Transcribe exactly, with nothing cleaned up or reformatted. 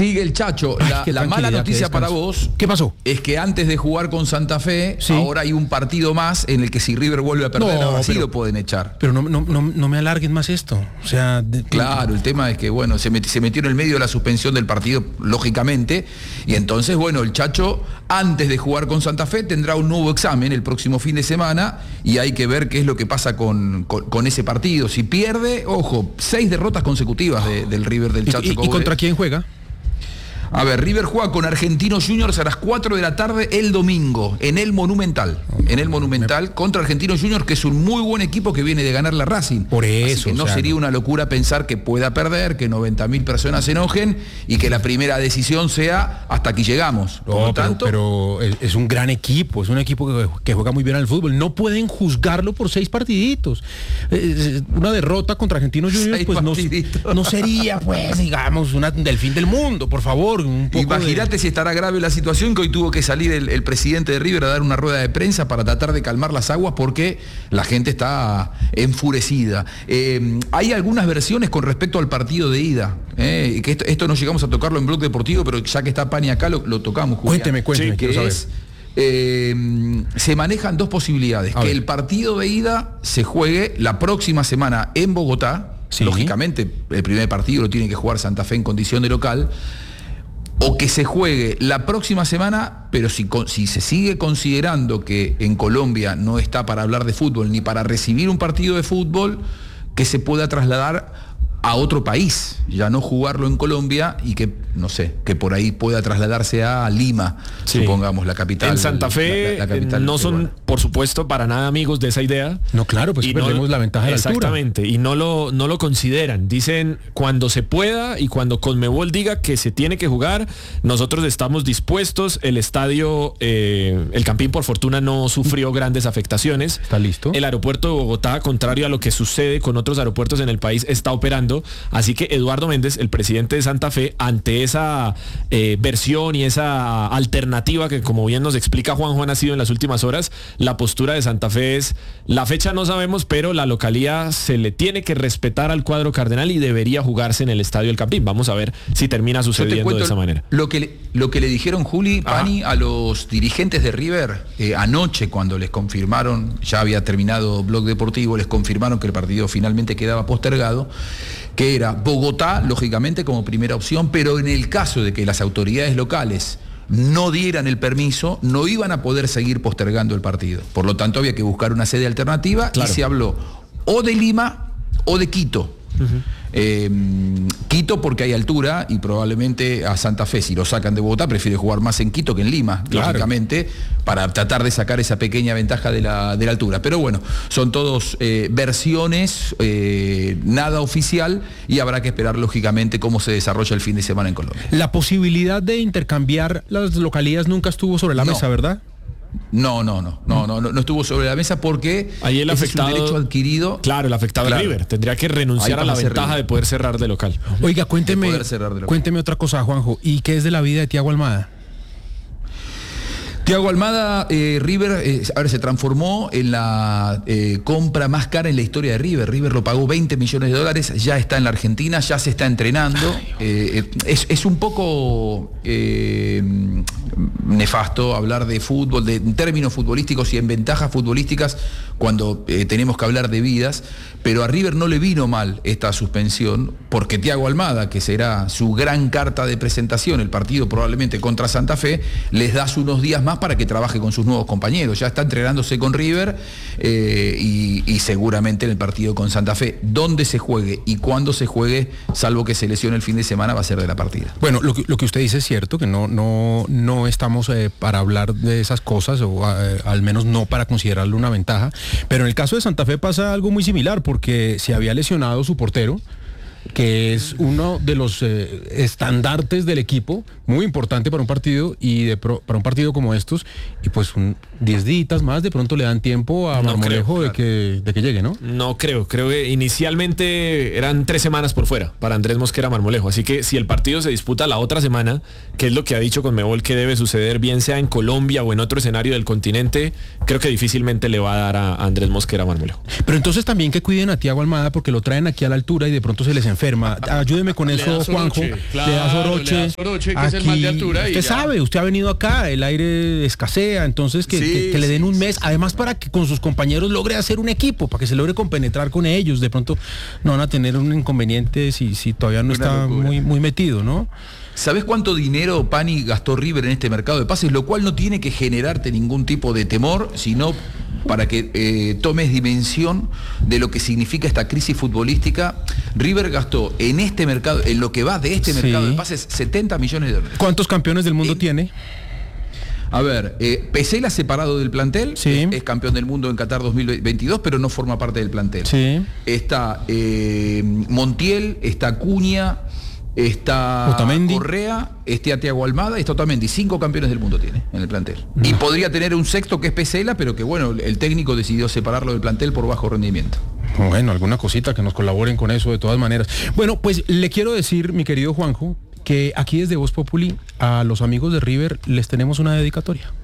Sigue el Chacho. La, Ay, la mala noticia para vos. ¿Qué pasó? Es que antes de jugar con Santa Fe, sí. ahora hay un partido más en el que si River vuelve a perder, no, ahora sí pero, lo pueden echar. Pero no, no, no, no me alarguen más esto. O sea, de, claro, el tema es que bueno, se, met, se metió en el medio de la suspensión del partido, lógicamente, y entonces, bueno, el Chacho, antes de jugar con Santa Fe, tendrá un nuevo examen el próximo fin de semana, y hay que ver qué es lo que pasa con, con, con ese partido. Si pierde, ojo, seis derrotas consecutivas de, del River del Chacho. ¿Y, y, ¿Y contra quién juega? A ver, River juega con Argentinos Juniors a las cuatro de la tarde el domingo, en el Monumental. En el Monumental contra Argentinos Juniors, que es un muy buen equipo que viene de ganar la Racing. Por eso. Así que no o sea, sería una locura pensar que pueda perder, que noventa mil personas se enojen y que la primera decisión sea hasta aquí llegamos. Por no, lo tanto, pero, pero es un gran equipo, es un equipo que, que juega muy bien al fútbol. No pueden juzgarlo por seis partiditos. Una derrota contra Argentinos Juniors, pues no, no sería, pues, digamos, una, del fin del mundo, por favor. Imagínate de... si estará grave la situación, que hoy tuvo que salir el, el presidente de River a dar una rueda de prensa para tratar de calmar las aguas porque la gente está enfurecida. Eh, hay algunas versiones con respecto al partido de ida, eh, que esto, esto no llegamos a tocarlo en Blog Deportivo, pero ya que está Pani acá lo, lo tocamos. Julián. Cuénteme, cuénteme, sí, quiero que saber. Es, eh, se manejan dos posibilidades, a que ver. el partido de ida se juegue la próxima semana en Bogotá, sí. Lógicamente el primer partido lo tiene que jugar Santa Fe en condición de local, o que se juegue la próxima semana, pero si, si se sigue considerando que en Colombia no está para hablar de fútbol ni para recibir un partido de fútbol, que se pueda trasladar a otro país, ya no jugarlo en Colombia y que, no sé, que por ahí pueda trasladarse a Lima, sí. Supongamos, la capital. En Santa Fe la, la, la capital no son, peruana. Por supuesto, para nada amigos de esa idea. No, claro, pues y perdemos no, la ventaja de la altura. Exactamente, y no lo, no lo consideran. Dicen, cuando se pueda y cuando Conmebol diga que se tiene que jugar, nosotros estamos dispuestos. El estadio, eh, el Campín, por fortuna, no sufrió grandes afectaciones. ¿Está listo? El aeropuerto de Bogotá, contrario a lo que sucede con otros aeropuertos en el país, está operando. Así que Eduardo Méndez, el presidente de Santa Fe, ante esa eh, versión y esa alternativa que, como bien nos explica Juan Juan, ha sido en las últimas horas, la postura de Santa Fe es, la fecha no sabemos, pero la localía se le tiene que respetar al cuadro cardenal y debería jugarse en el Estadio El Campín. Vamos a ver si termina sucediendo de esa manera. Lo que le, lo que le dijeron, Juli, Pani, a los dirigentes de River eh, anoche, cuando les confirmaron, ya había terminado Blog Deportivo, les confirmaron que el partido finalmente quedaba postergado, que era Bogotá, lógicamente, como primera opción, pero en el caso de que las autoridades locales no dieran el permiso, no iban a poder seguir postergando el partido. Por lo tanto, había que buscar una sede alternativa, claro. Y se habló o de Lima o de Quito. Uh-huh. Eh, Quito porque hay altura y probablemente a Santa Fe, si lo sacan de Bogotá, prefiere jugar más en Quito que en Lima, claro. Lógicamente, para tratar de sacar esa pequeña ventaja de la, de la altura. Pero bueno, son todos eh, versiones, eh, nada oficial, y habrá que esperar lógicamente cómo se desarrolla el fin de semana en Colombia. La posibilidad de intercambiar las localidades nunca estuvo sobre la no. mesa, ¿verdad? No, no, no, no, no, no, no estuvo sobre la mesa porque ahí el afectado, es un derecho adquirido. Claro, el afectado claro. River tendría que renunciar a la ventaja River. de poder cerrar de local. Oiga, cuénteme, de de local. cuénteme otra cosa, Juanjo. ¿Y qué es de la vida de Thiago Almada? Thiago Almada, eh, River, eh, a ver, se transformó en la eh, compra más cara en la historia de River. River lo pagó veinte millones de dólares, ya está en la Argentina, ya se está entrenando. Eh, es, es un poco eh, nefasto hablar de fútbol, de en términos futbolísticos y en ventajas futbolísticas cuando eh, tenemos que hablar de vidas, pero a River no le vino mal esta suspensión porque Thiago Almada, que será su gran carta de presentación, el partido probablemente contra Santa Fe, les das unos días más para que trabaje con sus nuevos compañeros. Ya está entrenándose con River eh, y, y seguramente en el partido con Santa Fe, donde se juegue y cuando se juegue, salvo que se lesione el fin de semana, va a ser de la partida. Bueno, lo que, lo que usted dice es cierto, que no, no, no estamos eh, para hablar de esas cosas, o eh, al menos no para considerarlo una ventaja, pero en el caso de Santa Fe pasa algo muy similar, porque se había lesionado su portero, que es uno de los eh, estandartes del equipo, muy importante para un partido y de pro, para un partido como estos, y pues un diez días más de pronto le dan tiempo a Marmolejo no creo, de, claro. que, de que llegue, ¿no? No creo, creo que inicialmente eran tres semanas por fuera para Andrés Mosquera Marmolejo, así que si el partido se disputa la otra semana, que es lo que ha dicho Conmebol que debe suceder, bien sea en Colombia o en otro escenario del continente, creo que difícilmente le va a dar a Andrés Mosquera Marmolejo. Pero entonces también que cuiden a Thiago Almada, porque lo traen aquí a la altura y de pronto se les enferma. Ayúdeme con eso, Juanjo. Claro, le da soroche. le da soroche, que es el mal de altura. Y usted ya. sabe, usted ha venido acá, el aire escasea, entonces que, Sí, que, que le den sí, un sí, mes, sí. además para que con sus compañeros logre hacer un equipo, para que se logre compenetrar con ellos. De pronto no van a tener un inconveniente si, si todavía no Una está locura. muy, muy metido, ¿no? ¿Sabés cuánto dinero, Pani, gastó River en este mercado de pases? Lo cual no tiene que generarte ningún tipo de temor, sino para que eh, tomes dimensión de lo que significa esta crisis futbolística. River gastó en este mercado, en lo que va de este Sí. mercado de pases, setenta millones de dólares. ¿Cuántos campeones del mundo En- tiene? A ver, eh, Pesela separado del plantel, Sí. es, es campeón del mundo en Qatar dos mil veintidós, pero no forma parte del plantel. Sí. Está eh, Montiel, está Cunha, está Otamendi. Correa, está Thiago Almada y está Otamendi. Cinco campeones del mundo tiene en el plantel. Y podría tener un sexto que es Pesela, pero que bueno, el técnico decidió separarlo del plantel por bajo rendimiento. Bueno, alguna cosita que nos colaboren con eso de todas maneras. Bueno, pues le quiero decir, mi querido Juanjo, que aquí desde Voz Populi a los amigos de River les tenemos una dedicatoria.